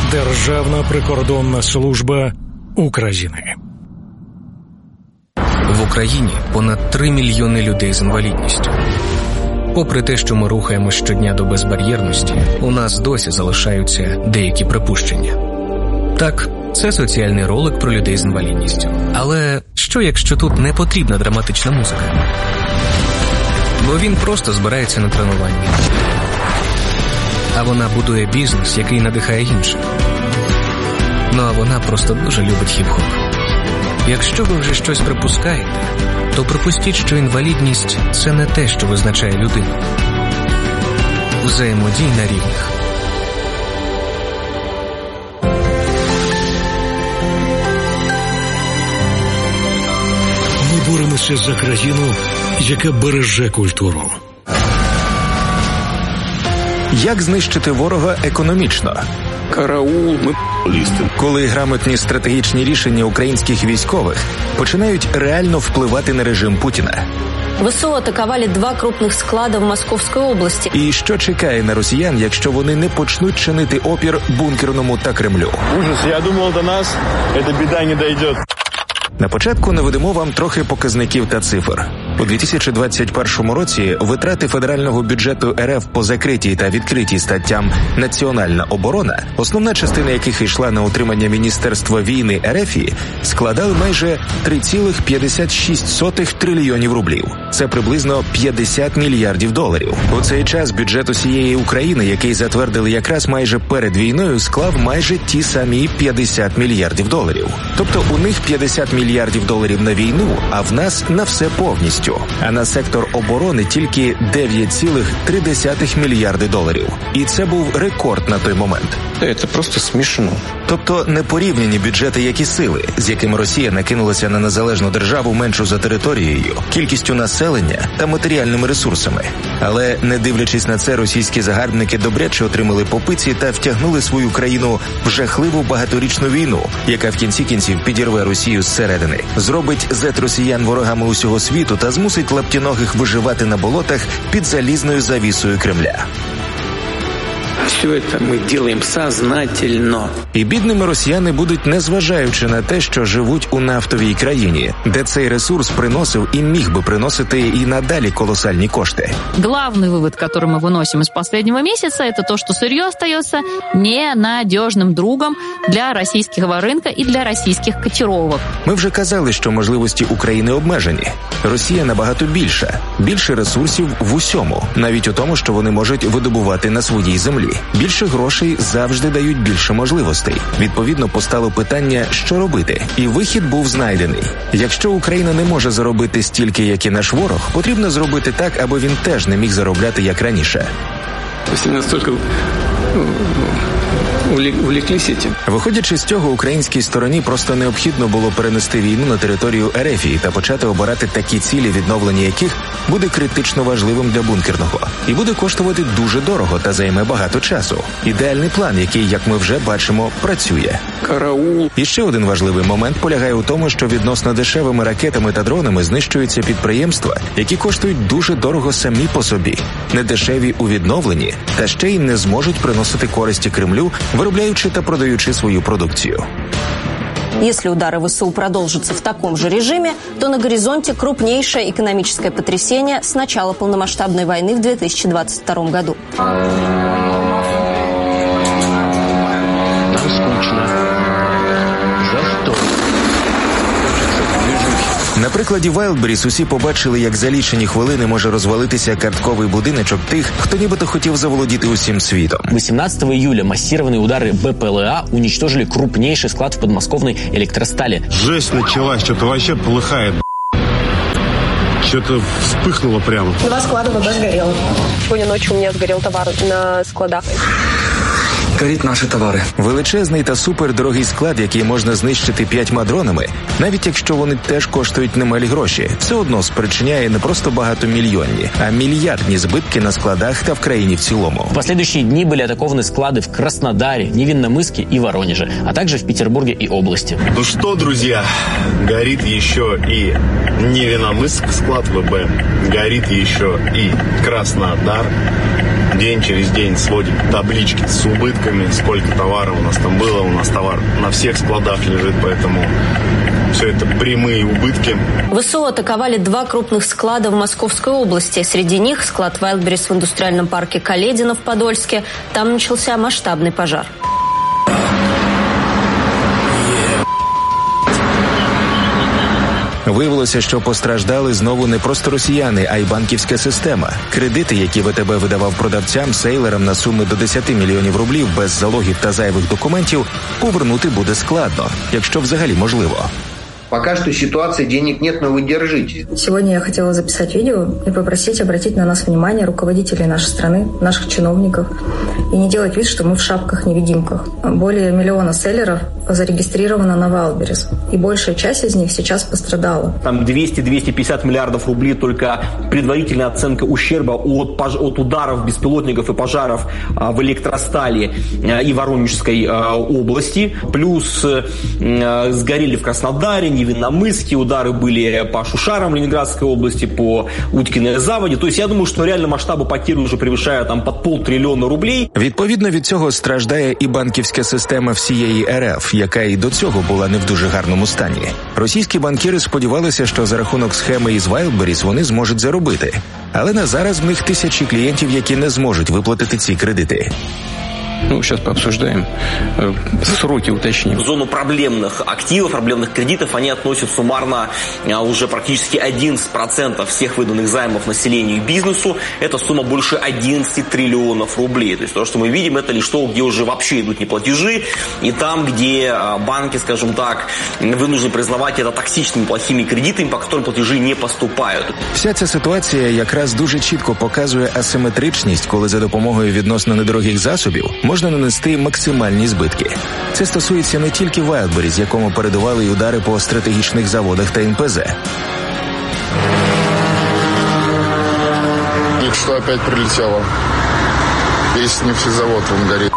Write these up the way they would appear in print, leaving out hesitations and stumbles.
Державна прикордонна служба України. В Україні понад 3 мільйони людей з інвалідністю. Попри те, що ми рухаємось щодня до безбар'єрності, у нас досі залишаються деякі припущення. Так, це соціальний ролик про людей з інвалідністю. Але що, якщо тут не потрібна драматична музика? Бо він просто збирається на тренування. А вона будує бізнес, який надихає інших. Ну а вона просто дуже любить хіп-хоп. Якщо ви вже щось припускаєте, то припустіть, що інвалідність – це не те, що визначає людину. Взаємодій на рівних. Ми боремося за країну, яка береже культуру. Як знищити ворога економічно? Караул, ми лісти. Коли грамотні стратегічні рішення українських військових починають реально впливати на режим Путіна. ВСУ атакували 2 крупних склади в Московській області. І що чекає на росіян, якщо вони не почнуть чинити опір бункерному та Кремлю? Ужас, я думав, до нас ця біда не дійде. На початку наведемо вам трохи показників та цифр. У 2021 році витрати федерального бюджету РФ по закритій та відкритій статтям «Національна оборона», основна частина яких йшла на утримання Міністерства війни РФ, складали майже 3,56 трильйонів рублів. Це приблизно 50 мільярдів доларів. У цей час бюджет усієї України, який затвердили якраз майже перед війною, склав майже ті самі 50 мільярдів доларів. Тобто у них 50 мільярдів доларів на війну, а в нас на все повністю. А на сектор оборони тільки 9,3 мільярди доларів. І це був рекорд на той момент. Це просто смішно. Тобто непорівняні бюджети, як і сили, з якими Росія накинулася на незалежну державу меншу за територією, кількістю населення та матеріальними ресурсами. Але, не дивлячись на це, російські загарбники добряче отримали по пиці та втягнули свою країну в жахливу багаторічну війну, яка в кінці кінців підірве Росію зсередини, зробить росіян ворогами усього світу та змусить лаптіногих виживати на болотах під залізною завісою Кремля. Все це ми робимо сознательно. І бідними росіяни будуть, незважаючи на те, що живуть у нафтовій країні, де цей ресурс приносив і міг би приносити і надалі колосальні кошти. Главный вывод, который мы выносим из последнего месяца, это то, что сырье остается ненадежным другом для российского рынка и для российских котировок. Ми вже казали, що можливості України обмежені. Росія набагато більша. Більше ресурсів в усьому, навіть у тому, що вони можуть видобувати на своїй землі. Більше грошей завжди дають більше можливостей. Відповідно, постало питання, що робити. І вихід був знайдений. Якщо Україна не може заробити стільки, як і наш ворог, потрібно зробити так, аби він теж не міг заробляти, як раніше. Всі настільки увлеклись этим. Виходячи з цього, українській стороні просто необхідно було перенести війну на територію РФ та почати обирати такі цілі, відновлення яких буде критично важливим для бункерного. І буде коштувати дуже дорого та займе багато часу. Ідеальний план, який, як ми вже бачимо, працює. Караул. І ще один важливий момент полягає у тому, що відносно дешевими ракетами та дронами знищуються підприємства, які коштують дуже дорого самі по собі, недешеві у відновленні, та ще й не зможуть приносити користі Кремлю, виробляючи та продаючи свою продукцію. Если удары ВСУ продолжатся в таком же режиме, то на горизонте крупнейшее экономическое потрясение с начала полномасштабной войны в 2022 году. Нам скучно. Застой. На прикладі Wildberries усі побачили, як за лічені хвилини може розвалитися картковий будиночок тих, хто нібито хотів заволодіти усім світом. 18 июля массированные удары БПЛА уничтожили крупнейший склад в подмосковной электростали. Жесть началась, что-то вообще полыхает. Что-то вспыхнуло прямо. 2 склада ВБ сгорело. Сегодня ночью у меня сгорел товар на складах. Горить наші товари. Величезний та супердорогий склад, який можна знищити 5 дронами, навіть якщо вони теж коштують немалі гроші, все одно спричиняє не просто багатомільйонні, а мільярдні збитки на складах та в країні в цілому. В последующие дни были атакованы склады в Краснодаре, Невинномысске и Воронеже, а также в Петербурге и области. Ну что, друзья, горит еще и Невинномысск, склад ВБ, горит еще и Краснодар. день через день сводим таблички с убытками, сколько товара у нас там было. У нас товар на всех складах лежит, поэтому все это прямые убытки. ВСУ атаковали 2 крупных склада в Московской области. Среди них склад Wildberries в индустриальном парке Каледино в Подольске. Там начался масштабный пожар. Виявилося, що постраждали знову не просто росіяни, а й банківська система. Кредити, які ВТБ видавав продавцям, сейлерам на суми до 10 мільйонів рублів без залогів та зайвих документів, повернути буде складно, якщо взагалі можливо. Пока что ситуации денег нет, но вы держитесь. Сегодня я хотела записать видео и попросить обратить на нас внимание руководителей нашей страны, наших чиновников, и не делать вид, что мы в шапках-невидимках. Более 1 миллиона селлеров зарегистрировано на Wildberries, и большая часть из них сейчас пострадала. Там 200-250 миллиардов рублей только предварительная оценка ущерба от ударов беспилотников и пожаров в Электростали и Воронежской области. Плюс сгорели в Краснодаре, Невинномысске, удары были по Шушарам Ленинградской области, по Утькиной заводе. То есть я думаю, что реально масштабы потерь уже превышают там под 500 миллиона рублей. Відповідно від цього страждає і банківська система всієї РФ, яка і до цього була не в дуже гарному стані. Російські банкіри сподівалися, що за рахунок схеми із Wildberries вони зможуть заробити. Але на зараз в них тисячі клієнтів, які не зможуть виплатити ці кредити. Сейчас пообсуждаем. Сроки уточним. В зону проблемных активов, проблемных кредитов они относят суммарно уже практически 11% всех выданных займов населению и бизнесу. Это сумма больше 11 триллионов рублей. То есть то, что мы видим, это лишь то, где уже вообще идут неплатежи. И там, где банки, скажем так, вынуждены признавать это токсичными, плохими кредитами, по которым платежи не поступают. Вся ця ситуація якраз дуже чітко показує асиметричність, коли за допомогою відносно недорогих засобів можна нанести максимальні збитки. Це стосується не тільки Wildberries, якому передували й удари по стратегічних заводах та НПЗ. Что опять прилетело. Весь нефтезавод он горит.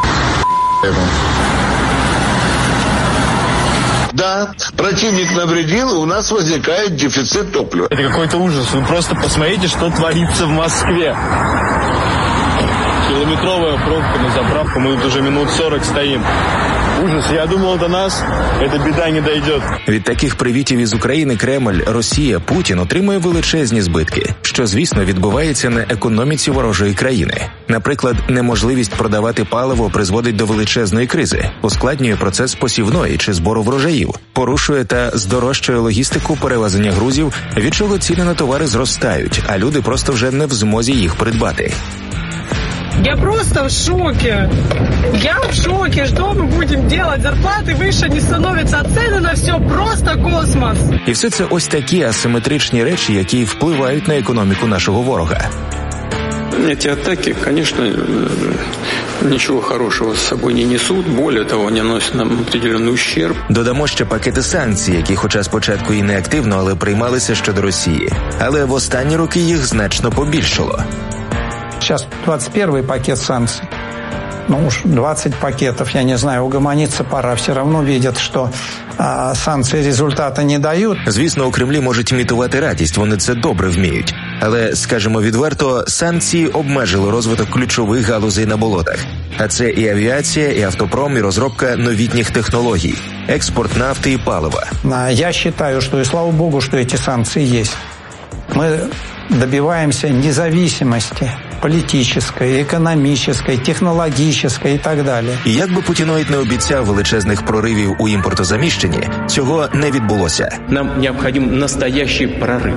Да, противник навредил, и у нас возникает дефицит топлива. Это какой-то ужас. Вы просто посмотрите, что творится в Москве. Километровая пробка на заправку, мы тут уже минут 40 стоим. Ужас, я думал, до нас эта біда не дойде. Від таких привітів із України Кремль, Росія, Путін отримує величезні збитки, що, звісно, відбувається на економіці ворожої країни. Наприклад, неможливість продавати паливо призводить до величезної кризи, ускладнює процес посівної чи збору врожаїв, порушує та здорожчує логістику перевезення грузів, від чого ціни на товари зростають, а люди просто вже не в змозі їх придбати. Я просто в шоке. Я в шоке. Что мы будем делать? Зарплаты выше не становятся, а цены на все просто космос. І все це ось такі асиметричні речі, які впливають на економіку нашого ворога. Эти атаки, конечно, ничего хорошего с собой не несут. Более того, они наносят нам определенный ущерб. Додамо ще пакети санкцій, які хоча спочатку і не активно, але приймалися щодо Росії. Але в останні роки їх значно побільшало. Сейчас 21-й пакет санкций. Ну уж 20 пакетов, я не знаю, угомониться пора. Все равно видят, що санкції результату не дають. Звісно, у Кремлі можуть імітувати радість, вони це добре вміють. Але, скажімо відверто, санкції обмежили розвиток ключових галузей на болотах. А це і авіація, і автопром, і розробка новітніх технологій, експорт нафти і палива. Я вважаю, що, і слава Богу, що ці санкції є. Ми добиваемся независимости політичної, економічної, технологічної і так далі. І як би Путіноїд не обіцяв величезних проривів у імпортозаміщенні, цього не відбулося. Нам необходим настоящий прорив.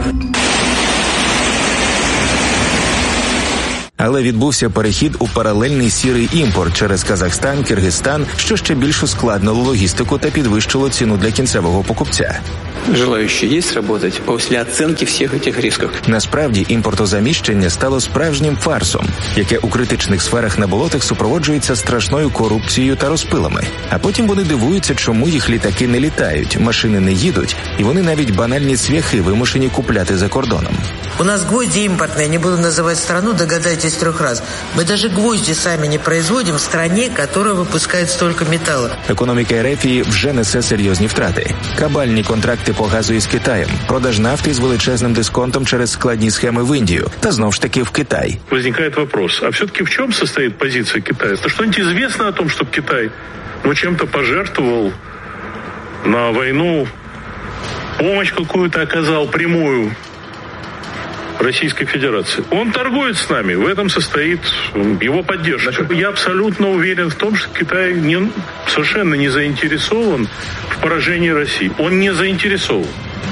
Але відбувся перехід у паралельний сірий імпорт через Казахстан, Киргизстан, що ще більш ускладнило логістику та підвищило ціну для кінцевого покупця. Желаючі є працювати після оцінки всіх цих ризиків. Насправді, імпортозаміщення стало справжнім фарсом, яке у критичних сферах на болотах супроводжується страшною корупцією та розпилами. А потім вони дивуються, чому їх літаки не літають, машини не їдуть, і вони навіть банальні цвяхи вимушені купляти за кордоном. У нас гвозди импортные, не буду называть страну, догадайтесь 3 раз. Мы даже гвозди сами не производим в стране, которая выпускает столько металла. Економіка РФ вже несе серйозні втрати. Кабальні контракти контракти по газу із Китаєм, продаж нафти з величезним дисконтом через складні схеми в Індію та знов ж таки в Китай. Возникает вопрос, а все-таки в чем состоит позиция Китая? Что-нибудь известно о том, что Китай чем-то пожертвовал на войну, помощь какую-то оказал прямую Российской Федерации? Он торгует с нами, в этом состоит его поддержка. Я абсолютно уверен в том, что Китай совершенно не заинтересован в поражении России. Он не заинтересован.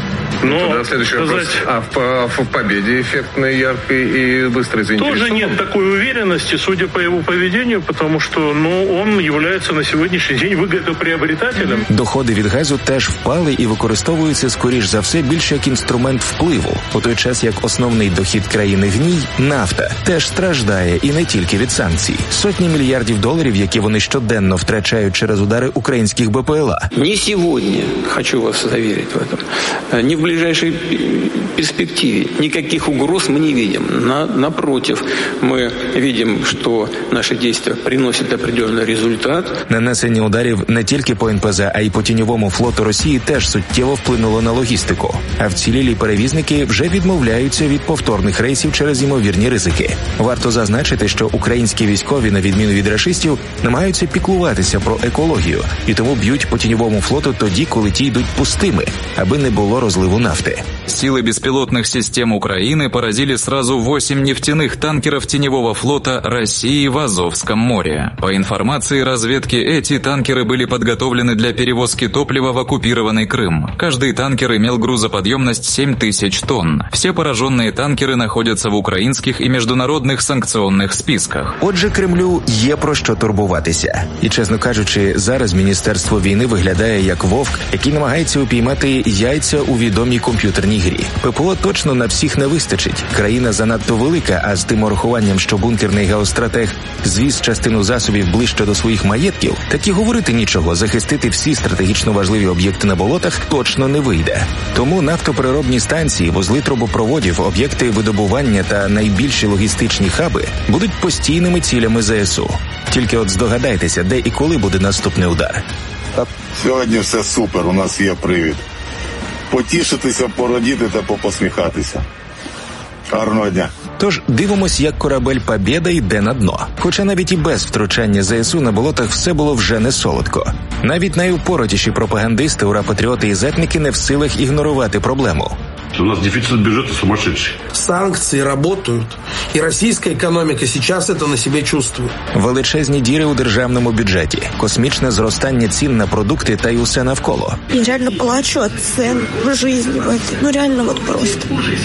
Но тогда следующий вопрос. А в победе эффектной, яркой и быстрой заинтересован? Тоже нет такой уверенности, судя по его поведению, потому что он является на сьогоднішній день вигодоприобретателем. Доходи від газу теж впали і використовуються, скоріш за все, більше як інструмент впливу. У той час, як основний дохід країни гній, нафта, теж страждає і не тільки від санкцій. Сотні мільярдів доларів, які вони щоденно втрачають через удари українських БПЛА. Не сьогодні, хочу вас заверить в этом, не в ближайшей перспективе никаких угроз мы не видим. Напротив, мы видим, что наши действия приносят определенный результат. Нанесення ударів не тільки по НПЗ, а й по тіньовому флоту Росії теж суттєво вплинуло на логістику. А вцілілі перевізники вже відмовляються від повторних рейсів через ймовірні ризики. Варто зазначити, що українські військові, на відміну від рашистів, намагаються піклуватися про екологію і тому б'ють по тіньовому флоту тоді, коли ті йдуть пустими, аби не було розливу нафты. Силы беспилотных систем Украины поразили сразу 8 нефтяных танкеров теневого флота России в Азовском море. По информации разведки, эти танкеры были подготовлены для перевозки топлива в оккупированный Крым. Каждый танкер имел грузоподъемность 7000 тонн. Все пораженные танкеры находятся в українських і міжнародних санкціонних списках. Отже, Кремлю є про що турбуватися. І, чесно кажучи, зараз Міністерство війни виглядає як вовк, який намагається упіймати яйця у відомій комп'ютерній грі. ППО точно на всіх не вистачить. Країна занадто велика, а з тим урахуванням, що бункерний геостратег звіз частину засобів ближче до своїх маєтків, так і говорити нічого, захистити всі стратегічно важливі об'єкти на болотах точно не вийде. Тому нафтопереробні станції, вузли трубопроводів, об'єкти видобування та найбільші логістичні хаби будуть постійними цілями ЗСУ. Тільки от здогадайтеся, де і коли буде наступний удар. Сьогодні все супер, у нас є привід. Потішитися, порадіти та посміхатися. Гарного дня. Тож дивимось, як корабель «Побєда» йде на дно. Хоча навіть і без втручання ЗСУ на болотах все було вже не солодко. Навіть найупоротіші пропагандисти, ура-патріоти і зетники не в силах ігнорувати проблему. У нас дефицит бюджета сумасшедший. Санкции работают, и российская экономика сейчас это на себе чувствует. Величезні діри у державному бюджеті, космічне зростання цін на продукти та й усе навколо. Я реально плачу от цен в жизни в этой. Реально вот просто.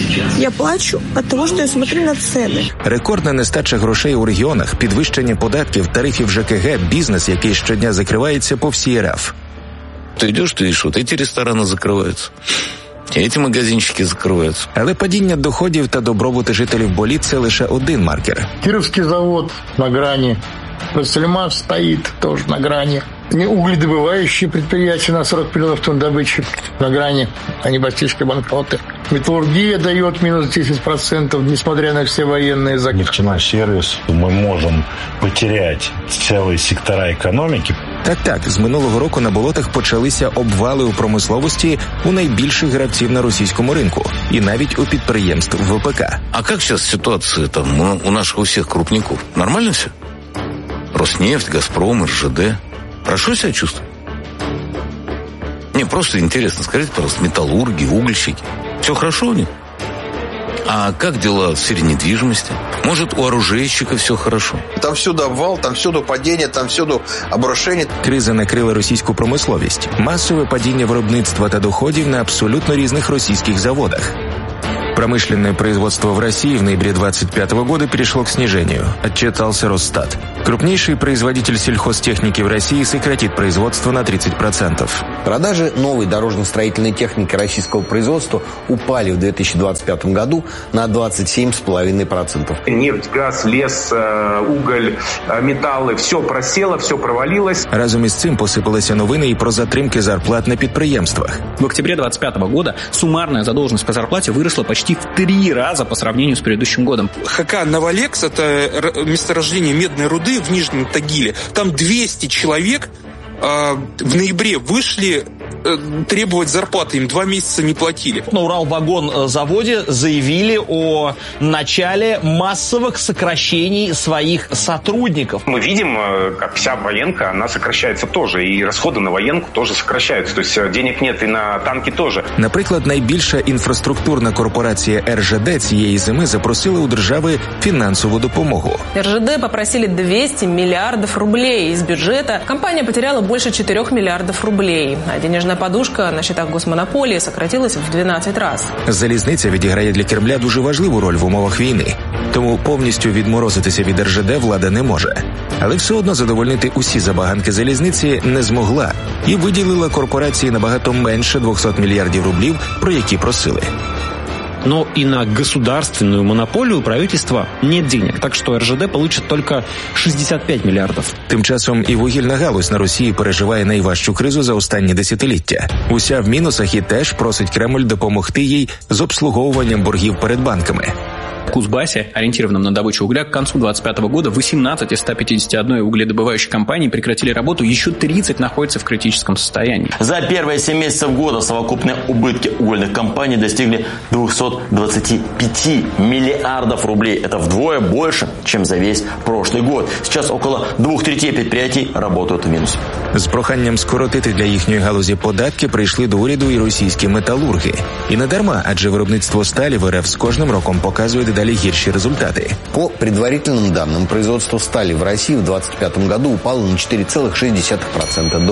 Я плачу от того, что я смотрю на цены. Рекордна нестача грошей у регіонах, підвищення податків, тарифів ЖКГ, бізнес, який щодня закривається по всій РФ. Ти йдеш, ти йдеш, от ці ресторани закриваються. Ці магазинчики закриваються. Але падіння доходів та добробути жителів боліт – це лише один маркер. Кировский завод на грани. Вассельмаш стоит тоже на грани. Угледобывающие предприятия на 40 миллионов тонн добычи на грани. Они почти банкроты. Металлургия дает минус 10%, несмотря на все военные закупки. Нефтяной сервис. Мы можем потерять целые сектора экономики. Так, з минулого року на болотах почалися обвали у промисловості у найбільших гравців на російському ринку. І навіть у підприємств ВПК. А как сейчас ситуация там у наших всех крупников? Нормально все? Роснефть, Газпром, РЖД. Хорошо себя чувствуют? Мне просто интересно, скажите, пожалуйста, металлурги, угольщики. Все хорошо у них? А как дела в сфере недвижимости? Может, у оружейщиков все хорошо? Там всюду обвал, там всюду падіння, там всюду обрушення. Криза накрила російську промисловість. Масове падіння виробництва та доходів на абсолютно різних російских заводах. Промышленное производство в России в ноябре 2025 года перешло к снижению, отчитался Росстат. Крупнейший производитель сельхозтехники в России сократит производство на 30%. Продажи новой дорожно-строительной техники российского производства упали в 2025 году на 27,5%. Нефть, газ, лес, уголь, металлы – все просело, все провалилось. Разом із цим посипалися новини і про затримки зарплат на підприємствах. В октябре 2025 года суммарная задолженность по зарплате выросла почти в 3 раза по сравнению с предыдущим годом. ХК «Новолекс» – это месторождение медной руды в Нижнем Тагиле. Там 200 человек в ноябре вышли требовать зарплаты. Им 2 месяца не платили. На Уралвагонзаводе заявили о начале массовых сокращений своих сотрудников. Мы видим, как вся военка, она сокращается тоже. И расходы на военку тоже сокращаются. То есть денег нет и на танки тоже. Наприклад, найбільша інфраструктурна корпорація РЖД цієї зими запросила у держави фінансову допомогу. РЖД попросили 200 миллиардов рублей из бюджета. Компания потеряла больше 4 миллиардов рублей. А денежная подушка на счетах госмонополии сократилась в 12 раз. Залізниця відіграє для Кремля дуже важливу роль в умовах війни. Тому повністю відморозитися від РЖД влада не може. Але все одно задовольнити усі забаганки залізниці не змогла і виділила корпорації набагато менше 200 мільярдів рублів, про які просили. Но и на государственную монополию правительства нет денег. Так что РЖД получит только 65 миллиардов. Тим часом і вугільна галузь на Росії переживає найважчу кризу за останні десятиліття. Уся в мінусах і теж просить Кремль допомогти їй з обслуговуванням боргів перед банками. В Кузбассе, ориентированном на добычу угля, к концу 2025 года 18 из 151 угледобывающей компании прекратили работу, еще 30 находятся в критическом состоянии. За первые 7 месяцев года совокупные убытки угольных компаний достигли 225 миллиардов рублей. Это вдвое больше, чем за весь прошлый год. Сейчас около 2/3 предприятий работают в минус. З проханням скоротити для їхньої галузі податки прийшли до уряду і російські металурги. І не дарма, адже виробництво сталі в РФ з кожним роком показує дедалі гірші результати. По предварительным данным, производство стали в России в 2025 году упало на 4,6% до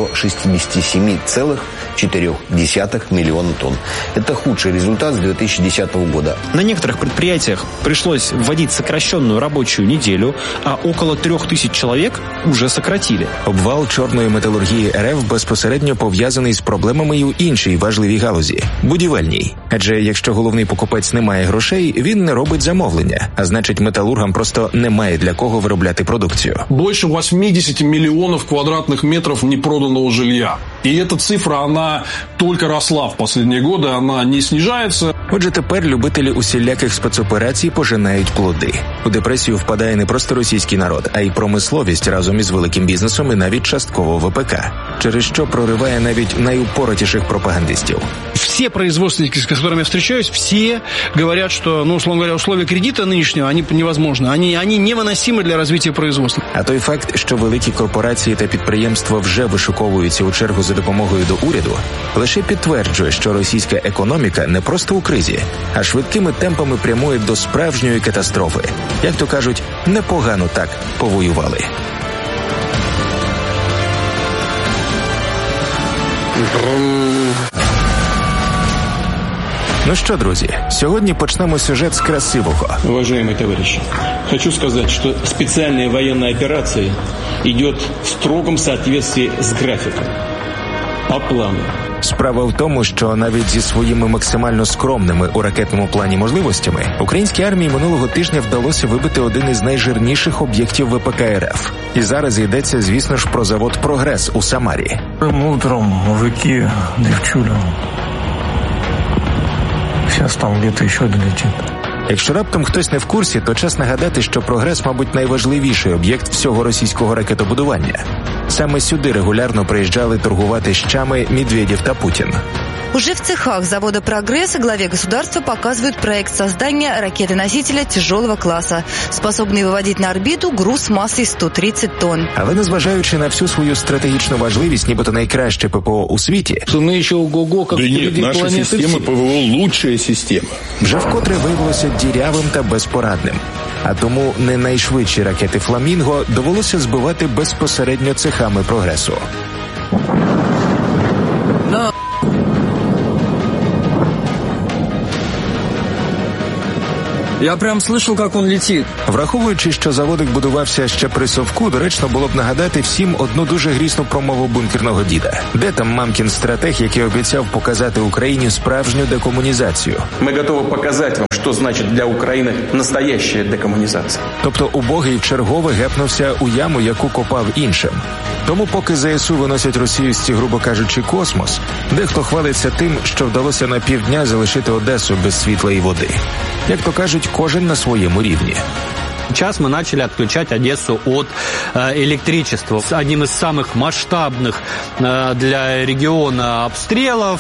67,4 миллиона тонн. Это худший результат с 2010 года. На некоторых предприятиях пришлось вводить сокращенную рабочую неделю, а около 3000 человек уже сократили. Обвал чорної металургії РФ безпосередньо пов'язаний з проблемами й у іншій важливій галузі – будівельній. Адже якщо головний покупець не має грошей, він не робить замовлення, а значить металургам просто немає для кого виробляти продукцію. Больше 80 миллионов квадратных метров непроданного жилья. И эта цифра, она только росла в последние годы, она не снижается. Отже, тепер любителі усіляких спецоперацій пожинають плоди. У депресію впадає не просто російський народ, а й промисловість разом із великим бізнесом і навіть частково ВПК, через що прориває навіть найупоротіших пропагандистів. Все производственники, с которыми я встречаюсь, все говорят, что, условно говоря, условия кредита нынешнего, они невозможны. Они невыносимы для развития производства. А той факт, що великі корпорації та підприємства вже вишуковуються у чергу за допомогою до уряду, лише підтверджує, що російська економіка не просто у кризі, а швидкими темпами прямує до справжньої катастрофи. Як то кажуть, непогано так повоювали. Ну що, друзі, сьогодні почнемо сюжет з красивого. Уважаемые товарищи, хочу сказать, что специальная военная операция идет в строгом соответствии с графиком, по плану. Справа в тому, що навіть зі своїми максимально скромними у ракетному плані можливостями українській армії минулого тижня вдалося вибити один із найжирніших об'єктів ВПК РФ. І зараз йдеться, звісно ж, про завод «Прогрес» у Самарі. Утром мужики, девчули. Сейчас там где-то еще долетит. Якщо раптом хтось не в курсі, то час нагадати, що «Прогрес», мабуть, найважливіший об'єкт всього російського ракетобудування. Саме сюди регулярно приїжджали торгувати щами Медведєв та Путін. Уже в цехах завода «Прогресс» главе государства показывают проект создания ракеты-носителя тяжелого класса, способный выводить на орбиту груз массой 130 тонн. Але незважаючи на всю свою стратегічну важливість, нібито найкраще ППО у світі, ми ще ого-го, як впереди наша система ПВО лучшая система. Вже вкотре виявилося дірявим та безпорадним. А тому не найшвидші ракети «Фламінго» довелося збивати безпосередньо цехами «Прогресу». Я прям слышал, как он летит. Враховуючи, що заводик будувався ще при Совку, доречно було б нагадати всім одну дуже грісну промову бункерного діда. Де там мамкін стратег, який обіцяв показати Україні справжню декомунізацію? Ми готові показати вам, що значить для України настояща декомунізація. Тобто убогий вчергове гепнувся у яму, яку копав іншим. Тому поки ЗСУ виносять Росію з ці, грубо кажучи, космос, дехто хвалиться тим, що вдалося на півдня залишити Одесу без світла і води. Як то кажуть, кожен на своєму рівні. Сейчас мы начали отключать Одессу от электричества. Одним из самых масштабных для региона обстрелов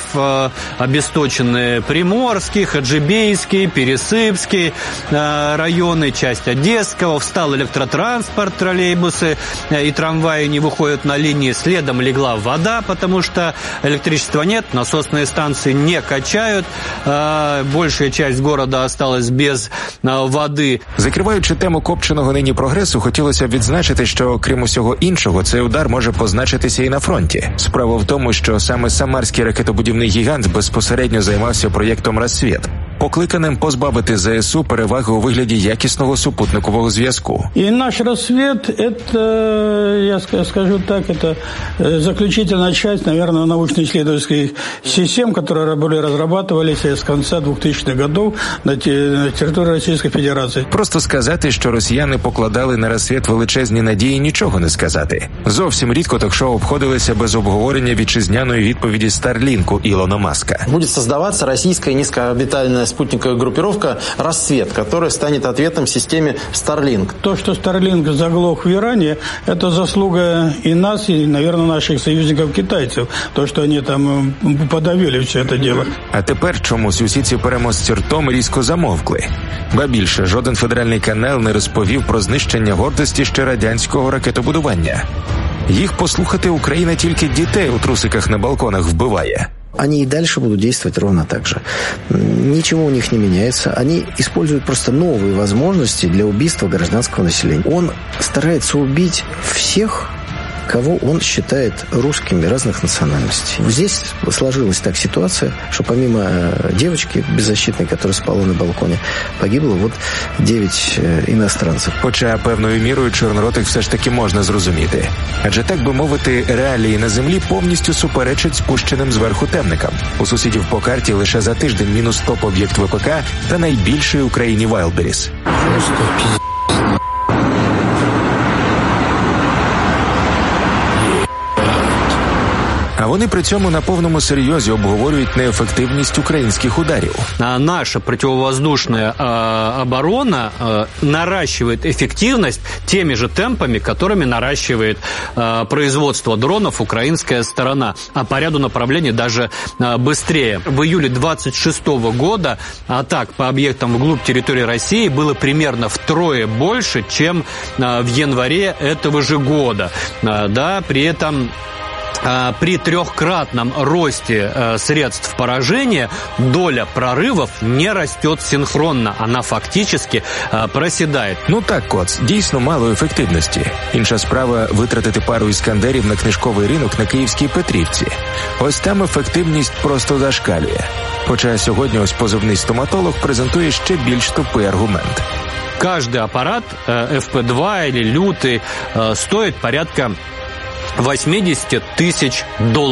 обесточены Приморский, Хаджибейский, Пересыпский районы, часть Одесского. Встал электротранспорт, троллейбусы и трамваи не выходят на линии. Следом легла вода, потому что электричества нет, насосные станции не качают. Большая часть города осталась без води. Закриваючи тему копченого нині прогресу, хотілося б відзначити, що, крім усього іншого, цей удар може позначитися і на фронті. Справа в тому, що саме самарський ракетобудівний гігант безпосередньо займався проєктом «Рассвіт», покликаним позбавити ЗСУ переваги у вигляді якісного супутникового зв'язку. И наш «Рассвет» – это, я скажу так, это заключительная часть, наверное, научно-исследовательских систем, которые были разрабатывались с конца 2000-х годов на территории Российской Федерации. Просто сказати, що росіяни покладали на «Рассвет» величезні надії, нічого не сказати. Зовсім рідко ток-шоу обходилися без обговорення вітчизняної відповіді Старлінку Ілона Маска. Будет создаваться российская низкоорбитальная спутниковая группировка «Рассвет», которая станет ответом системе Starlink. То, что Starlink заглох в Иране, это заслуга и нас, и, наверное, наших союзников-китайцев. То, что они там подавили все это дело. А тепер чомусь усі ці переможці ртом різко замовкли. Ба більше, жоден федеральний канал не розповів про знищення гордості ще радянського ракетобудування. Їх послухати Україна тільки дітей у трусиках на балконах вбиває. Они и дальше будут действовать ровно так же. Ничего у них не меняется. Они используют просто новые возможности для убийства гражданского населения. Он старается убить всех, кого он считает русскими разных национальностей. Здесь сложилась так ситуация, что помимо девочки беззащитной, которая спала на балконе, погибло 9 іностранців. Хоча певною мірою чорноротих все ж таки можна зрозуміти. Адже, так би мовити, реалії на землі повністю суперечать спущеним зверху темникам. У сусідів по карті лише за тиждень мінус топ-об'єкт ВПК та найбільший у країні Wildberries. А вони при цьому на повному серйозі обговорюють неефективність українських ударів. Наша противовоздушная оборона наращивает эффективность теми же темпами, которыми наращивает производство дронов украинская сторона, а по ряду направлений даже быстрее. В июле 26 года атак по объектам вглубь территории России было примерно втрое больше, чем в январе этого же года. Да, при этом при трехкратном росте средств поражения доля прорывов не растет синхронно, она фактически проседает. Ну так, Коц, дійсно мало ефективності. Інша справа – витратити пару іскандерів на книжковий ринок на Київській Петрівці. Ось там ефективність просто зашкалює. Хоча сьогодні ось позивний стоматолог презентує ще більш тупий аргумент. Каждый аппарат FP2 или лютый стоит порядка $80 тысяч.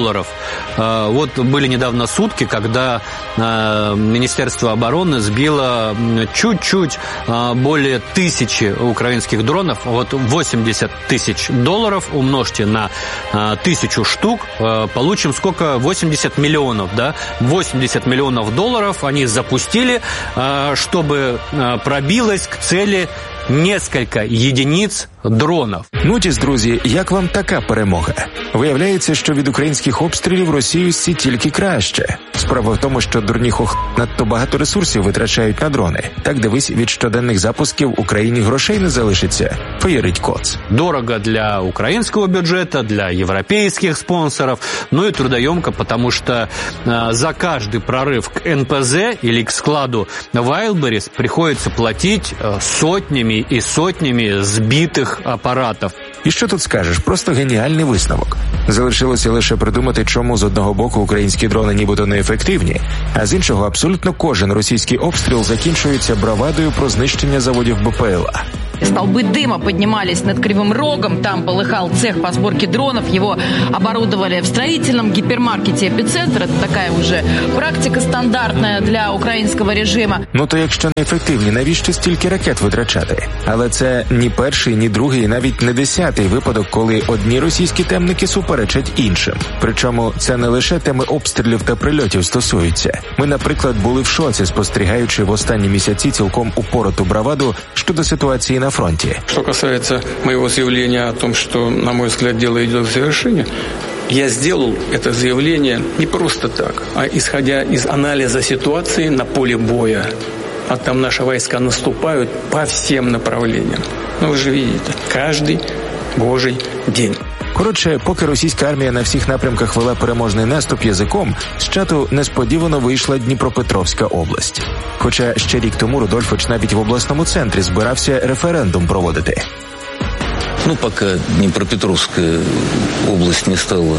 Вот были недавно сутки, когда Министерство обороны сбило чуть-чуть более 1000 украинских дронов. Вот $80 тысяч умножьте на 1000 штук, получим сколько? 80 миллионов, да? $80 миллионов они запустили, чтобы пробилось к цели несколько единиц дронів. Нутіс, друзі, як вам така перемога? Виявляється, що від українських обстрілів Росіюсі тільки краще. Справа в тому, що дурні надто багато ресурсів витрачають на дрони. Так, дивись, від щоденних запусків Україні грошей не залишиться. Феєрить Коц. Дорого для украинского бюджета, для европейских спонсоров, ну и трудоемко, потому что за каждый прорыв к НПЗ или к складу Wildberries приходится платить сотнями и сотнями збитих апаратів. І що тут скажеш? Просто геніальний висновок. Залишилося лише придумати, чому з одного боку українські дрони нібито неефективні, а з іншого абсолютно кожен російський обстріл закінчується бравадою про знищення заводів БПЛА. Столбы дыма поднимались над Кривым Рогом, там полыхал цех по сборке дронов, его оборудовали в строительном гипермаркете «Эпицентр». Это такая уже практика стандартная для українського режиму. Ну то якщо неефективні, навіщо стільки ракет витрачати? Але це ні перший, ні другий, навіть не 10-й випадок, коли одні російські темники суперечать іншим. Причому це не лише теми обстрілів та прильотів стосується. Ми, наприклад, були в шоці, спостерігаючи в останні місяці цілком упороту браваду щодо ситуації на фронті. Что касается моего заявления о том, что, на мой взгляд, дело идет к завершению, я сделал это заявление не просто так, а исходя из анализа ситуации на поле боя. А там наши войска наступают по всем направлениям. Ну, вы же видите, каждый божий день. Коротше, поки російська армія на всіх напрямках вела переможний наступ язиком, з чату несподівано вийшла Дніпропетровська область. Хоча ще рік тому Рудольфович навіть в обласному центрі збирався референдум проводити. Ну, пока Днепропетровская область не стала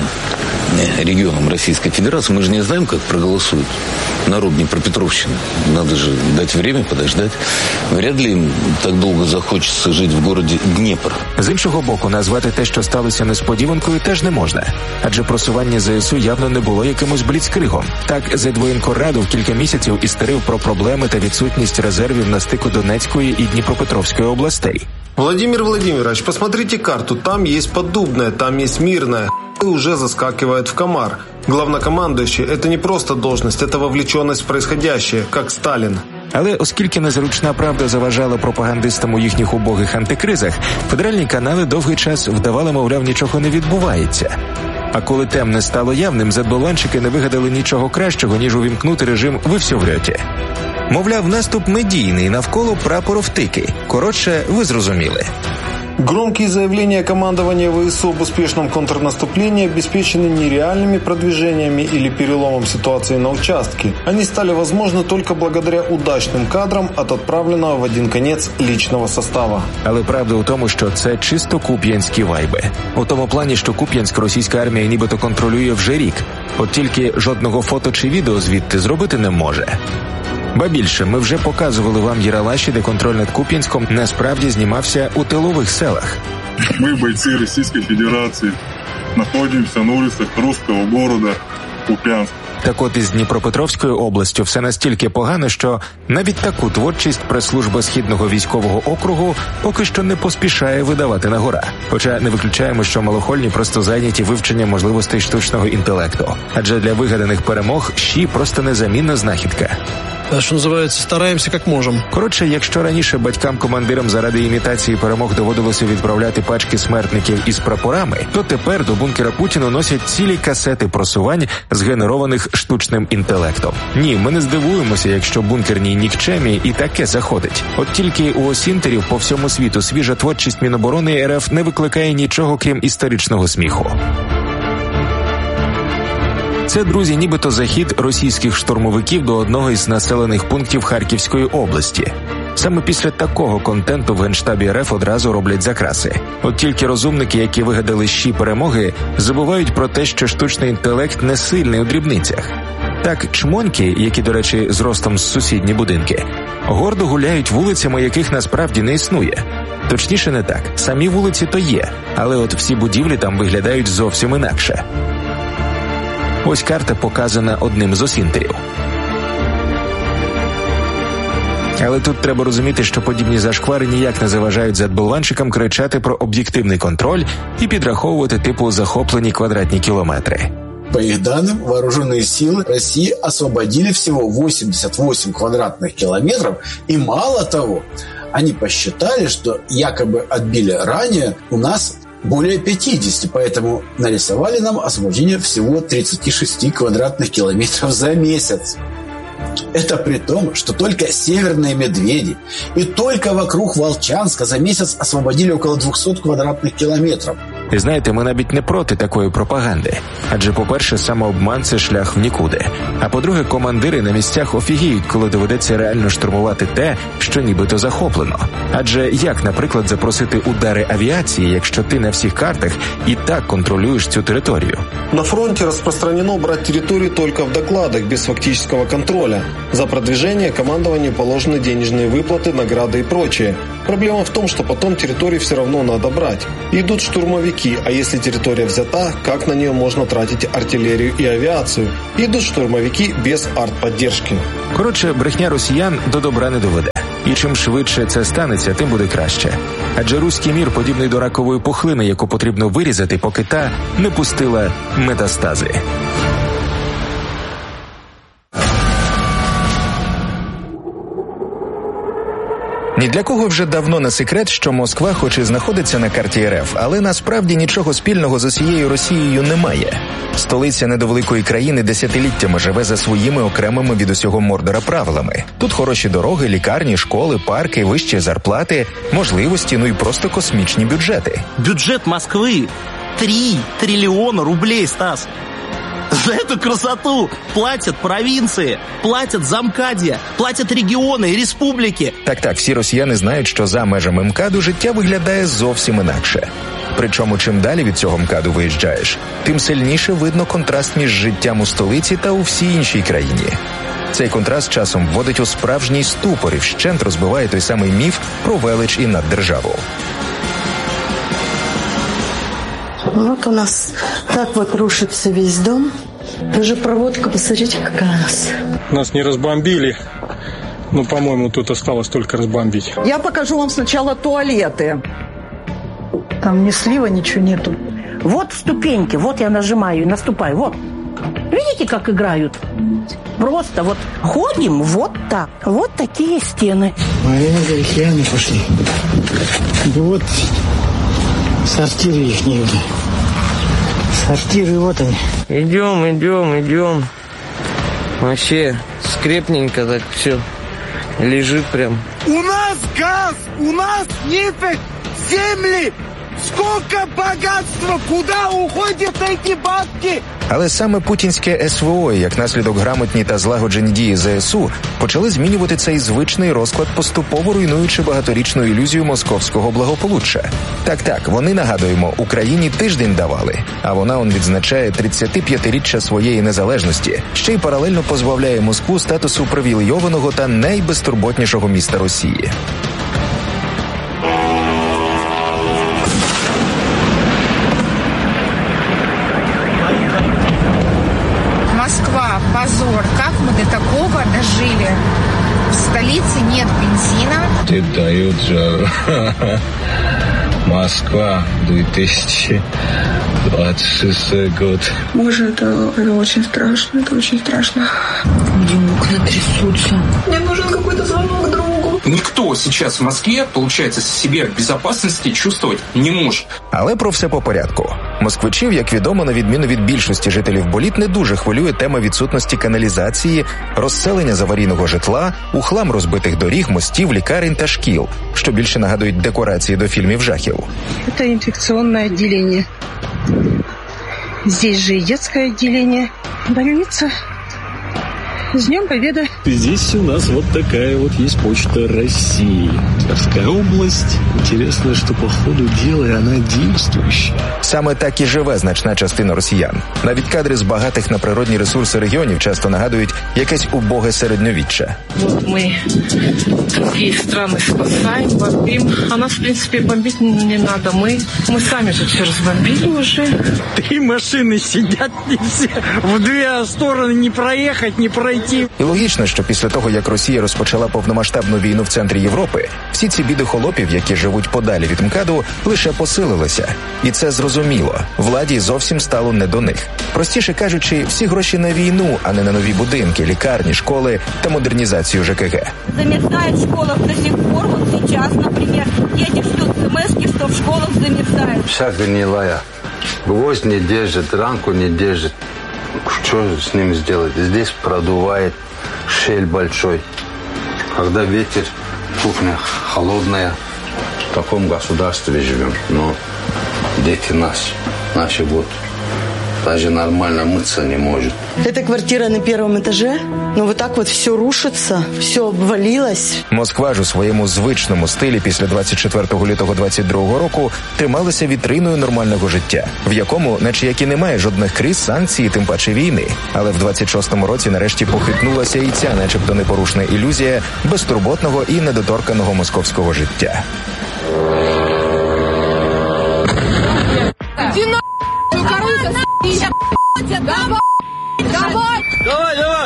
регионом Российской Федерации, мы же не знаем, как проголосует народ Днепропетровщины. Надо же дать время, подождать. Вряд ли им так долго захочется жить в городе Днепр. З іншого боку, назвати те, що сталося несподіванкою, теж не можна. Адже просування ЗСУ явно не було якимось бліцкригом. Так, Зедвоєнкорраду в кілька місяців істерив про проблеми та відсутність резервів на стику Донецької і Дніпропетровської областей. Владимир Владимирович, посмотрите карту. Там есть Поддубная, там есть Мирная. И уже заскакивает в комар. Главнокомандующий – это не просто должность, это вовлеченность в происходящее, как Сталин. Але оскільки незручна правда заважала пропагандистам у їхніх убогих антикризах, федеральні канали довгий час вдавали, мовляв, нічого не відбувається. А коли темне стало явним, задболванчики не вигадали нічого кращого, ніж увімкнути режим «ви все врете». Мовляв, наступ медійний, навколо прапоровтики. Коротше, ви зрозуміли. Громкие заявления командования ВСУ об успешном контрнаступлении обеспечены нереальными продвижениями или переломом ситуации на участке. Они стали возможны только благодаря удачным кадрам от отправленного в один конец личного состава. Але правда у тому, що це чисто куп'янські вайби. У тому плані, що Куп'янськ російська армія нібито контролює вже рік. От тільки жодного фото чи відео звідти зробити не може. Ба більше, ми вже показували вам Єралаші, де контроль над Куп'янськом насправді знімався у тилових селах. Ми, бойці Російської Федерації, знаходимося на вулицях руського города Куп'янськ. Так от із Дніпропетровською областю все настільки погано, що навіть таку творчість прес-служба Східного військового округу поки що не поспішає видавати на гора. Хоча не виключаємо, що малохольні просто зайняті вивченням можливостей штучного інтелекту. Адже для вигаданих перемог ЩІ просто незамінна знахідка. Що називається, стараємося як можемо. Коротше, якщо раніше батькам-командирам заради імітації перемог доводилося відправляти пачки смертників із прапорами, то тепер до бункера Путіна носять цілі касети просувань, згенерованих штучним інтелектом. Ні, ми не здивуємося, якщо бункерній нікчемі і таке заходить. От тільки у осінтерів по всьому світу свіжа творчість Міноборони РФ не викликає нічого, крім історичного сміху. Це, друзі, нібито захід російських штурмовиків до одного із населених пунктів Харківської області. Саме після такого контенту в Генштабі РФ одразу роблять закраси. От тільки розумники, які вигадали ЩІ перемоги, забувають про те, що штучний інтелект не сильний у дрібницях. Так, чмоньки, які, до речі, зростом з сусідні будинки, гордо гуляють вулицями, яких насправді не існує. Точніше, не так. Самі вулиці то є, але от всі будівлі там виглядають зовсім інакше. Ось карта показана одним з осінтерів. Але тут треба розуміти, що подібні зашквари ніяк не заважають задболванчикам кричати про об'єктивний контроль і підраховувати типу захоплені квадратні кілометри. По их данным, вооруженные силы России освободили всего 88 квадратных километров, и мало того, они посчитали, что якобы отбили ранее у нас более 50, поэтому нарисовали нам освобождение всего 36 квадратных километров за месяц. Это при том, что только Северные Медведи и только вокруг Волчанска за месяц освободили около 200 квадратных километров. І знаєте, ми навіть не проти такої пропаганди. Адже, по-перше, самообман – це шлях в нікуди. А по-друге, командири на місцях офігіють, коли доведеться реально штурмувати те, що нібито захоплено. Адже як, наприклад, запросити удари авіації, якщо ти на всіх картах і так контролюєш цю територію? На фронте распространено брать территории только в докладах, без фактического контроля. За продвижение командованию положены денежные выплаты, награды и прочее. Проблема в том, что потом территории все равно надо брать. Идут штурмовики, а если территория взята, как на нее можно тратить артиллерию и авиацию? Идут штурмовики без артподдержки. Коротше, брехня росіян до добра не доведе. І чим швидше це станеться, тим буде краще. Адже руський мір подібний до ракової пухлини, яку потрібно вирізати, поки та не пустила метастази. Ні для кого вже давно не секрет, що Москва хоч і знаходиться на карті РФ, але насправді нічого спільного з усією Росією немає. Столиця недовеликої країни десятиліттями живе за своїми окремими від усього Мордора правилами. Тут хороші дороги, лікарні, школи, парки, вищі зарплати, можливості, ну і просто космічні бюджети. Бюджет Москвы 3 триллиона рублей, Стас. За эту красоту платят провинции, платят замкадья, платят регіони і республіки. Так, всі росіяни знають, що за межами МКАДу життя виглядає зовсім інакше. Причому чим далі від цього МКАДу виїжджаєш, тим сильніше видно контраст між життям у столиці та у всій іншій країні. Цей контраст часом вводить у справжній ступор і вщент розбиває той самий міф про велич і наддержаву. Вот у нас так вот рушится весь дом. Уже проводка, посмотрите, какая у нас. Нас не разбомбили, но, по-моему, тут осталось только разбомбить. Я покажу вам сначала туалеты. Там ни слива, ничего нету. Вот ступеньки, вот я нажимаю и наступаю, вот. Видите, как играют? Просто вот ходим вот так. Вот такие стены. Реально пошли. Вот сортиры их негде. Сортиры, вот они. Идем. Вообще скрепненько так все лежит прям. У нас газ, у нас нефть, земли. Сколько богатства, куда уходят эти бабки? Але саме путінське СВО, як наслідок грамотні та злагоджені дії ЗСУ, почали змінювати цей звичний розклад, поступово руйнуючи багаторічну ілюзію московського благополуччя. Так, вони, нагадуємо, Україні тиждень давали, а вона відзначає 35-річчя своєї незалежності, ще й паралельно позбавляє Москву статусу привілейованого та найбезтурботнішого міста Росії. Москва, позор. Как мы до такого дожили? В столице нет бензина. Ты дают жару. Москва, 2026 год. Боже, это очень страшно, Окна трясутся. Мне нужен какой-то звонок другу. Никто сейчас в Москве, получается, себя в безопасности чувствовать не может. Але про все по порядку. Москвичів, як відомо, на відміну від більшості жителів боліт, не дуже хвилює тема відсутності каналізації, розселення з аварійного житла, ухлам розбитих доріг, мостів, лікарень та шкіл, що більше нагадують декорації до фільмів жахів. Это инфекционное отделение. Здесь же и детское отделение. Больница. С Днем Победы! Здесь у нас вот такая вот есть Почта России. Тверская область. Интересно, что по ходу дела она действующая. Саме так і живе значна частина росіян. Навіть кадри з багатих на природні ресурси регіонів часто нагадують якесь убоге середньовіччя. Вот мы другие страны спасаем, бомбим. А нас, в принципе, бомбить не надо. Мы сами тут все разбомбили уже. 3 машины сидят не все. В 2 стороны не проехать, не пройти. І логічно, що після того, як Росія розпочала повномасштабну війну в центрі Європи, всі ці біди холопів, які живуть подалі від МКАДу, лише посилилися. І це зрозуміло. Владі зовсім стало не до них. Простіше кажучи, всі гроші на війну, а не на нові будинки, лікарні, школи та модернізацію ЖКГ. Замерзает в школах до сих пор. Вот сейчас, например, дети ждут смс-ки, что в школах замерзает. Вся гнилая. Гвоздь не держит, рамку не держит. Что с ним сделать? Здесь продувает, щель большой. Когда ветер, кухня холодная, в таком государстве живем. Но дети наши вот даже нормально мыться не может. Это квартира на 1-м этаже. Но вот так вот все рушится, все обвалилось. Москва ж у своєму звичному стилі після 24 лютого 22 року трималася вітриною нормального життя, в якому, наче як і немає жодних криз, санкцій, тим паче війни. Але в 26-му році нарешті похитнулася і ця начебто непорушна ілюзія безтурботного і недоторканого московського життя. Давай!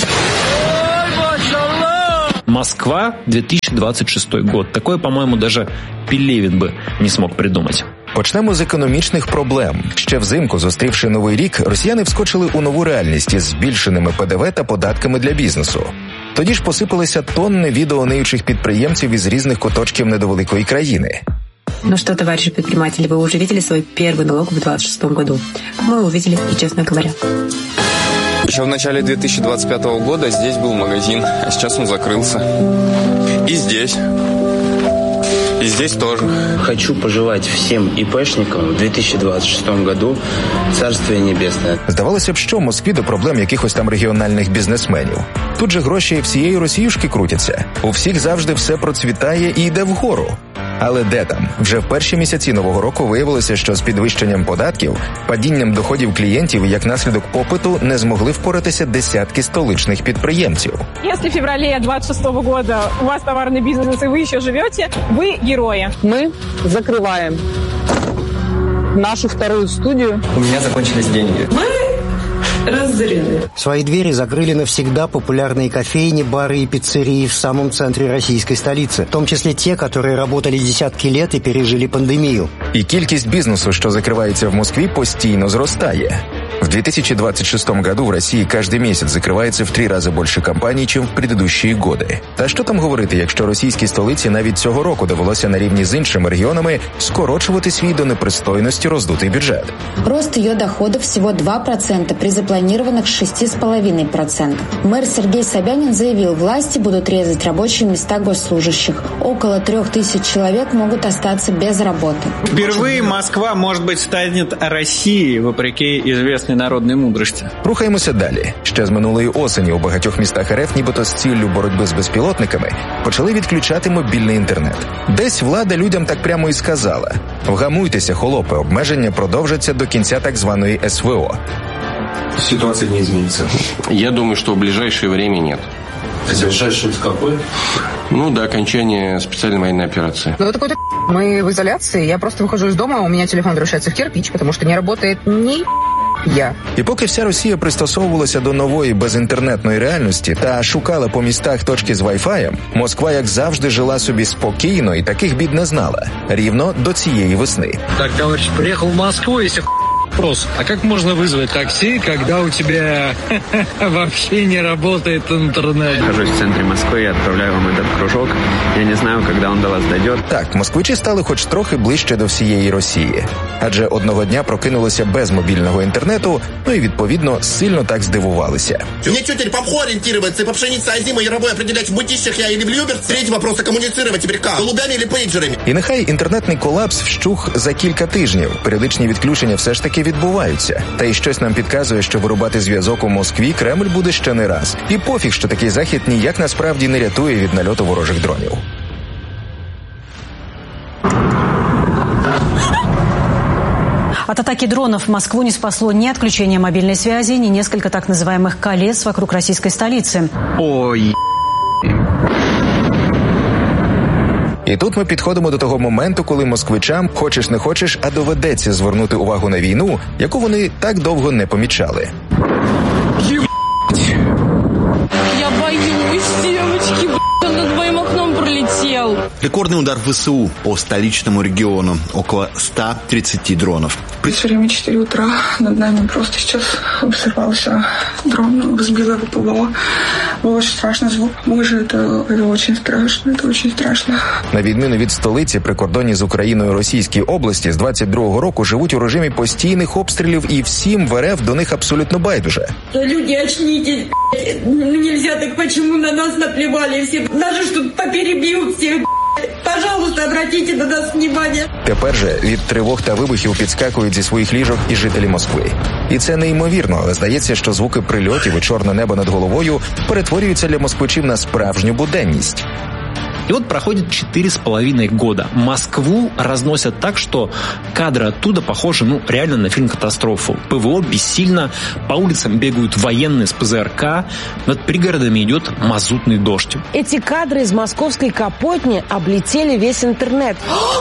Москва, 2026 год. Такое, по-моему, даже Пелевин бы не смог придумать. Почнемо з економічних проблем. Ще взимку, зустрівши Новий рік, росіяни вскочили у нову реальність із збільшеними ПДВ та податками для бізнесу. Тоді ж посипалися тонни відео ниючих підприємців із різних куточків недовеликої країни. Ну что, товарищи предприниматели, вы уже видели свой первый налог в 2026 году? Мы увидели, честно говоря. Еще в начале 2025 года здесь был магазин, а сейчас он закрылся. И здесь. И здесь тоже. Хочу пожелать всем ИПшникам в 2026 году Царствие Небесное. Здавалося б, що в Москві до проблем якихось там регіональних бізнесменів. Тут же гроші всієї Росіюшки крутяться. У всіх завжди все процвітає і йде вгору. Але де там? Вже в перші місяці нового року виявилося, що з підвищенням податків, падінням доходів клієнтів, як наслідок попиту, не змогли впоратися десятки столичних підприємців. Якщо в феврале 26 года у вас товарный бизнес и вы еще живете, вы герои. Мы закрываем нашу вторую студию. У меня закончились деньги. Разорены. Свои двери закрыли навсегда популярные кофейни, бары и пиццерии в самом центре российской столицы, в том числе те, которые работали десятки лет и пережили пандемию. І кількість бізнесу, що закривається в Москві, постійно зростає. В 2026 году в России каждый месяц закрывается в 3 рази більше компаній, чим в предыдущие годи. Та що там говорити, якщо російській столиці навіть цього року довелося на рівні з іншими регіонами скорочувати свій до непристойності роздутий бюджет. Рост ее доходов всего 2% при запланированных 6,5%. Мэр Сергей Собянин заявил, власти будут резать рабочие места госслужащих. Около 3000 человек могут остаться без работы. Впервые Москва, может быть, станет Россией, вопреки известной народної мудрості. Рухаємося далі. Ще з минулої осені у багатьох містах РФ, нібито з ціллю боротьби з безпілотниками, почали відключати мобільний інтернет. Десь влада людям так прямо і сказала: вгамуйтеся, холопи, обмеження продовжаться до кінця так званої СВО. Ситуация не изменится. Я думаю, что в ближайшее время нет. Ближайшее какое? Ну, до окончания специальной военной операции. Ну, это какой-то мы в изоляции. Я просто выхожу из дома, у меня телефон превращается в кирпич, потому что не работает ни я. І поки вся Росія пристосовувалася до нової безінтернетної реальності та шукала по містах точки з Wi-Fi, Москва, як завжди, жила собі спокійно і таких бід не знала. Рівно до цієї весни. Так, товарищ, приехал в Москву, если вопрос, а как можно вызвать такси, когда у тебя вообще не работает интернет? Нахожусь в центре Москвы и отправляю вам этот кружок. Я не знаю, когда он до вас дойдет. Так, москвичі стали хоч трохи ближче до всієї Росії. Адже одного дня прокинулися без мобільного інтернету, ну і відповідно сильно так здивувалися. Мне что, теперь по МХУ ориентироваться и по пшенице озимой яровой определять, в Мытищах я или в Люберце? Третий вопрос, а коммуницировать теперь как? Голубями или пейджерами? І нехай інтернетний колапс вщух за кілька тижнів. Періодичні відключення все ж таки відбуваються. Та й щось нам підказує, що вирубати зв'язок у Москві Кремль буде ще не раз. І пофіг, що такий захід ніяк насправді не рятує від нальоту ворожих дронів. От атаки дронов Москву не спасло ни отключение мобильной связи, ни несколько так называемых колец вокруг российской столицы. Ой. І тут ми підходимо до того моменту, коли москвичам, хочеш не хочеш, а доведеться звернути увагу на війну, яку вони так довго не помічали. Я боюсь, девочки, он над моим окном пролетел. Рекордный удар ВСУ по столичному региону. Около 130 дронов. Все время 4 утра над нами просто сейчас взорвался дрон, сбил его ПВО. Был очень страшный звук. Боже, это очень страшно, это очень страшно. На відміну від столиці, прикордонні з Україною Російській області з 22-го року живуть у режимі постійних обстрілів, і всім в РФ до них абсолютно байдуже. Люди, очнитесь, нельзя так, почему на нас наплевали все. Даже что поперебьют всех, пожалуйста, обратите на нас внимание. Тепер же від тривог та вибухів підскакують зі своїх ліжок і жителі Москви. І це неймовірно, але здається, що звуки прильотів і чорне небо над головою перетворюються для москвичів на справжню буденність. И вот проходит 4,5 года. Москву разносят так, что кадры оттуда похожи, реально на фильм-катастрофу. ПВО бессильно, по улицам бегают военные с ПЗРК, над пригородами идет мазутный дождь. Эти кадры из московской Капотни облетели весь интернет.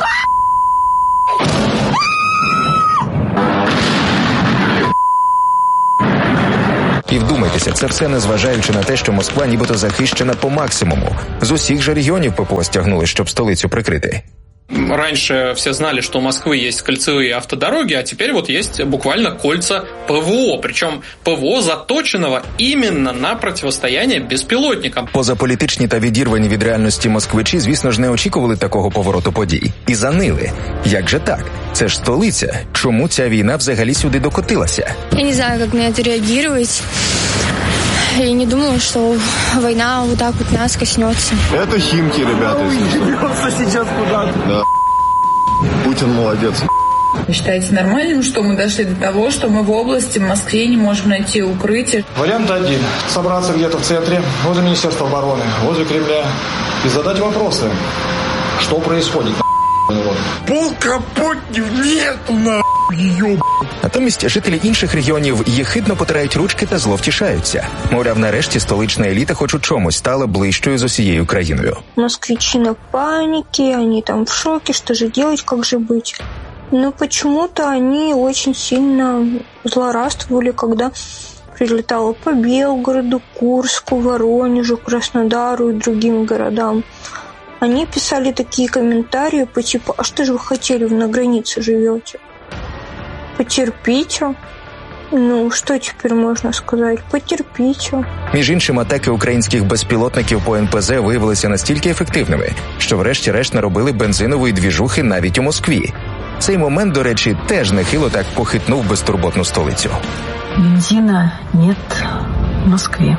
І вдумайтеся, це все незважаючи на те, що Москва нібито захищена по максимуму. З усіх же регіонів ППО стягнули, щоб столицю прикрити. Раньше все знали, что у Москвы есть кольцевые автодороги, а теперь вот есть буквально кольца ПВО. Причем ПВО заточеного именно на противостояние безпілотникам. Позаполітичні та відірвані від реальності москвичі, звісно ж, не очікували такого повороту подій. І занили. Як же так? Це ж столиця. Чому ця війна взагалі сюди докотилася? Я не знаю, як на це реагувати. Я не думала, что война вот так вот нас коснется. Это Химки, ребята. Идется сейчас куда-то. Да. Путин молодец. Вы считаете нормальным, что мы дошли до того, что мы в области, в Москве не можем найти укрытие? Вариант один. Собраться где-то в центре, возле Министерства обороны, возле Кремля и задать вопросы. Что происходит? Полкапотнів нету, нахуй, Натомість жителі інших регіонів єхидно потирають ручки та зловтішаються. Мовляв, нарешті столична еліта хоч у чомусь стала ближчою з усією країною. Москвичи на панике, они там в шоке, что же делать, как же быть. Но почему-то они очень сильно злорадствовали, когда прилетало по Белгороду, Курску, Воронежу, Краснодару и другим городам. Они писали такие комментарии по типу: «А что же вы хотели, вы на границе живете? Потерпите». Ну, що тепер можна сказати? Потерпіть. Між іншим, атаки українських безпілотників по НПЗ виявилися настільки ефективними, що врешті-решт наробили бензинової двіжухи навіть у Москві. Цей момент, до речі, теж нехило так похитнув безтурботну столицю. Бензина нет в Москве.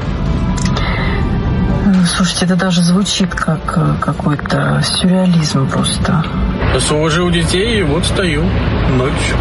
Слушайте, это даже звучит как какой-то сюрреализм просто. Уложил детей, и вот стою ночью.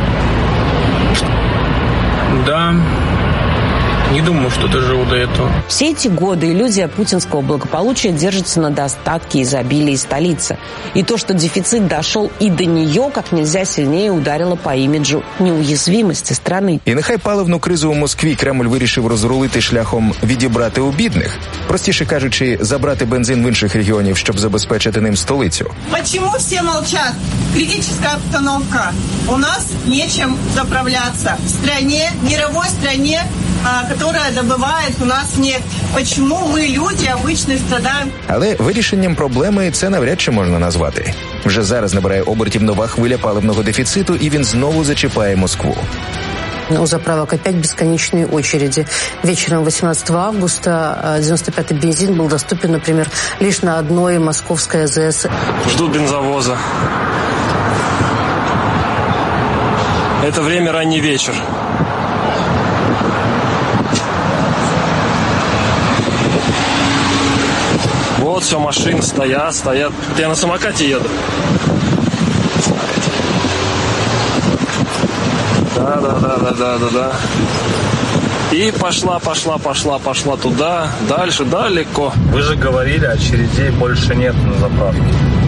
Да, не думал, что доживу до этого. Все эти годы иллюзия путинского благополучия держится на достатке, изобилии столицы. И то, что дефицит дошел и до нее, как нельзя сильнее ударило по имиджу неуязвимости страны. І нехай паливну кризу у Москві Кремль вирішив розрулити шляхом відібрати у бідних, простіше кажучи, забрати бензин в інших регіонів, щоб забезпечити ним столицю. Почему все молчат? Критическая обстановка. У нас нечем заправляться. В стране, мировой стране, которая добывает у нас нефть. Почему мы, люди, обычные, страдаем? Але вирішенням проблеми це навряд чи можна назвати. Вже зараз набирає обертів нова хвиля паливного дефіциту, і він знову зачіпає Москву. У заправок опять бесконечные очереди. Вечером 18 августа 95-й бензин был доступен, например, лишь на одной московской АЗС. Жду бензовоза. Это время ранний вечер. Вот все, машины стоят. Я на самокате еду. Да. И пошла туда, дальше, далеко. Вы же говорили, очередей больше нет на заправке.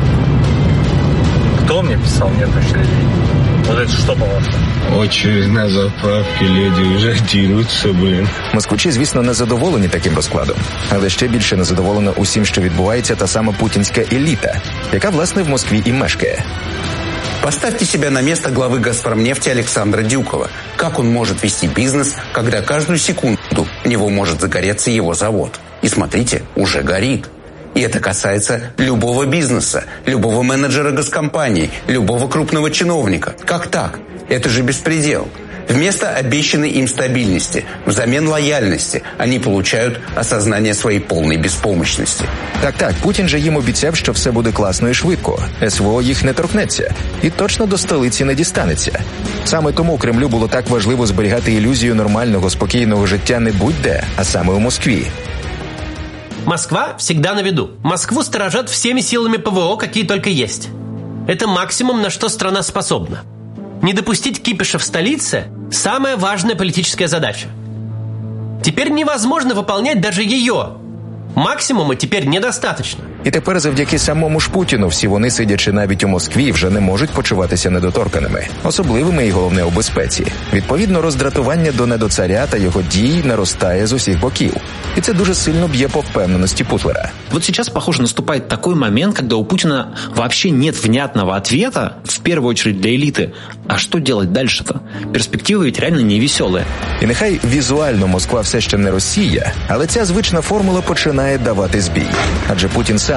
Кто мне писал, нет очередей? Вот это что, по-вашему? Очередь на заправке, люди вже діруться, блін. Москвичі, звісно, не задоволені таким розкладом. Але ще більше не задоволена усім, що відбувається та сама путінська еліта, яка, власне, в Москві і мешкає. Поставьте себя на место главы «Газпромнефти» Александра Дюкова. Как он может вести бизнес, когда каждую секунду у него может загореться его завод? И смотрите, уже горит. И это касается любого бизнеса, любого менеджера госкомпании, любого крупного чиновника. Как так? Это же беспредел. Вместо обещанной им стабильности, взамен лояльности, они получают осознание своей полной беспомощности. Так, Путін же їм обіцяв, що все буде класно і швидко. СВО їх не торкнеться. І точно до столиці не дістанеться. Саме тому Кремлю було так важливо зберігати ілюзію нормального, спокійного життя не будь-де, а саме у Москві. Москва всегда на виду. Москву сторожат всеми силами ПВО, какие только есть. Это максимум, на что страна способна. Не допустить кипиша в столице – самая важная политическая задача. Теперь невозможно выполнять даже ее. Максимума теперь недостаточно. І тепер завдяки самому ж Путіну всі вони, сидячи навіть у Москві, вже не можуть почуватися недоторканими, особливими і, головне, у безпеці. Відповідно, роздратування до недоцаря та його дій наростає з усіх боків. І це дуже сильно б'є по впевненості Путлера. Вот сейчас, похоже, наступает такой момент, когда у Путина вообще нет внятного ответа, в первую очередь для элиты. А что делать дальше-то? Перспективы ведь реально невеселые. І нехай візуально Москва все ще не Росія, але ця звична формула починає давати збій. Адже Путін сам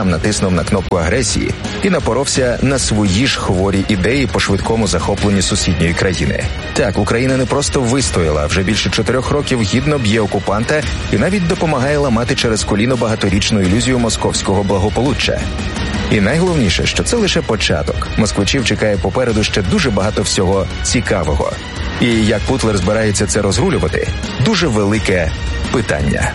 сам натиснув на кнопку агресії і напоровся на свої ж хворі ідеї по швидкому захопленню сусідньої країни. Так, Україна не просто вистояла, а вже більше 4 років гідно б'є окупанта і навіть допомагає ламати через коліно багаторічну ілюзію московського благополуччя. І найголовніше, що це лише початок. Москвичів чекає попереду ще дуже багато всього цікавого. І як Путлер збирається це розрулювати – дуже велике питання.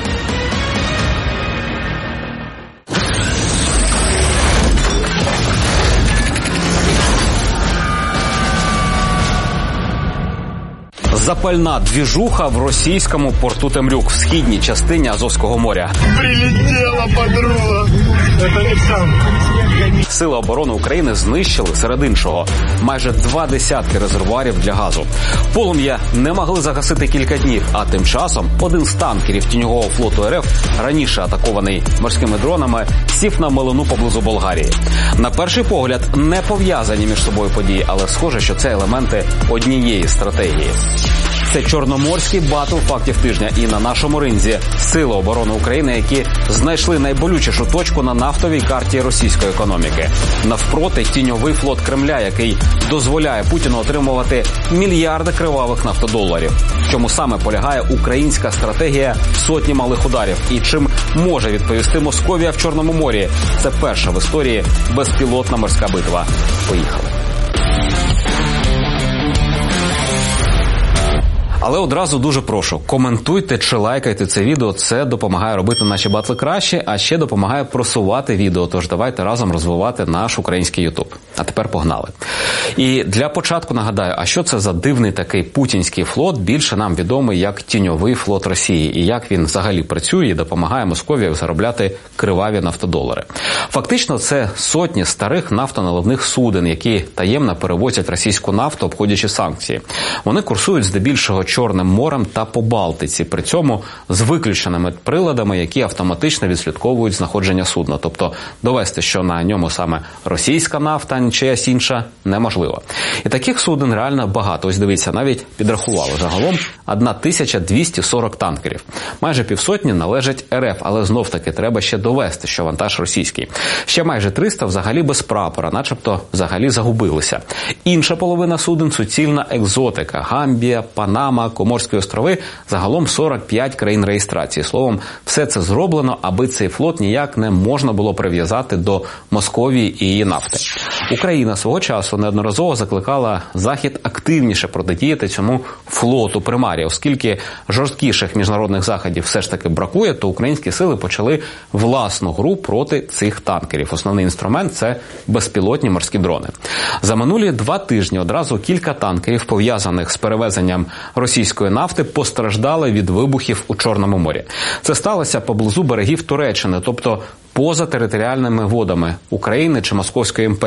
Запальна двіжуха в російському порту Темрюк в східній частині Азовського моря. Прилетіла подруга. Це не сам. Сили оборони України знищили, серед іншого, майже 20 резервуарів для газу. Полум'я не могли загасити кілька днів, а тим часом один з танкерів тіньового флоту РФ, раніше атакований морськими дронами, сів на милину поблизу Болгарії. На перший погляд, не пов'язані між собою події, але схоже, що це елементи однієї стратегії. Це чорноморський батл фактів тижня, і на нашому ринзі Сили оборони України, які знайшли найболючішу точку на нафтовій карті російської економіки. Навпроти тіньовий флот Кремля, який дозволяє Путіну отримувати мільярди кривавих нафтодоларів. В чому саме полягає українська стратегія сотні малих ударів і чим може відповісти Московія в Чорному морі. Це перша в історії безпілотна морська битва. Поїхали. Але одразу дуже прошу, коментуйте чи лайкайте це відео, це допомагає робити наші батли краще, а ще допомагає просувати відео, тож давайте разом розвивати наш український YouTube. А тепер погнали. І для початку нагадаю, а що це за дивний такий путінський флот, більше нам відомий як тіньовий флот Росії, і як він взагалі працює і допомагає Московії заробляти криваві нафтодолари. Фактично це сотні старих нафтоналивних суден, які таємно перевозять російську нафту, обходячи санкції. Вони курсують здебільшого Чорним морем та по Балтиці, при цьому з виключеними приладами, які автоматично відслідковують знаходження судна. Тобто довести, що на ньому саме російська нафта, а не чиясь інша, неможливо. І таких суден реально багато. Ось дивіться, навіть підрахували. Загалом 1240 танкерів. Майже півсотні належать РФ, але знов-таки треба ще довести, що вантаж російський. Ще майже 300 взагалі без прапора, начебто взагалі загубилися. Інша половина суден – суцільна екзотика. Гамбія, Панама, Коморські острови, загалом 45 країн реєстрації. Словом, все це зроблено, аби цей флот ніяк не можна було прив'язати до Московії і її нафти. Україна свого часу неодноразово закликала Захід активніше протидіяти цьому флоту примарі. Оскільки жорсткіших міжнародних заходів все ж таки бракує, то українські сили почали власну гру проти цих танкерів. Основний інструмент – це безпілотні морські дрони. За минулі 2 тижні одразу кілька танкерів, пов'язаних з перевезенням російської нафти, постраждали від вибухів у Чорному морі. Це сталося поблизу берегів Туреччини, тобто поза територіальними водами України чи Московської імперії.